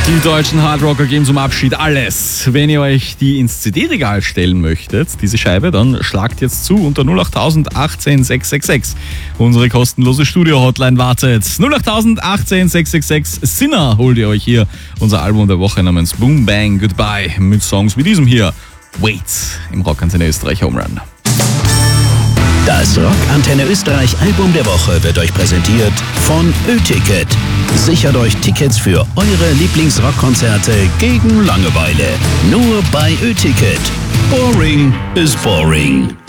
Die deutschen Hardrocker geben zum Abschied alles. Wenn ihr euch die ins CD-Regal stellen möchtet, diese Scheibe, dann schlagt jetzt zu unter 08000 18 666. Unsere kostenlose Studio-Hotline wartet. 08000 18 666. Sinner holt ihr euch hier unser Album der Woche namens Boom Bang Goodbye mit Songs wie diesem hier. Wait im Rockantenne Österreich Home Run. Das Rockantenne Österreich Album der Woche wird euch präsentiert von Ö-Ticket. Sichert euch Tickets für eure Lieblingsrockkonzerte gegen Langeweile. Nur bei Ö-Ticket. Boring is boring.